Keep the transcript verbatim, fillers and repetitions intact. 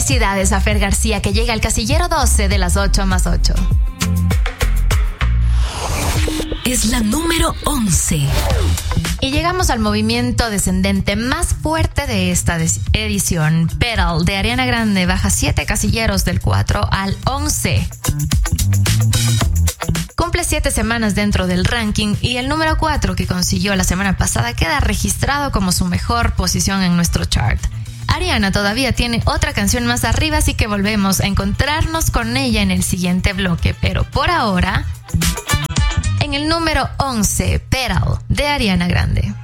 Felicidades a Fer García, que llega al casillero doce de las ocho más ocho. Es la número once. Y llegamos al movimiento descendente más fuerte de esta edición. Petal de Ariana Grande baja siete casilleros del cuatro al once. Cumple siete semanas dentro del ranking y el número cuatro que consiguió la semana pasada queda registrado como su mejor posición en nuestro chart. Ariana todavía tiene otra canción más arriba, así que volvemos a encontrarnos con ella en el siguiente bloque, pero por ahora, en el número once, Petal de Ariana Grande.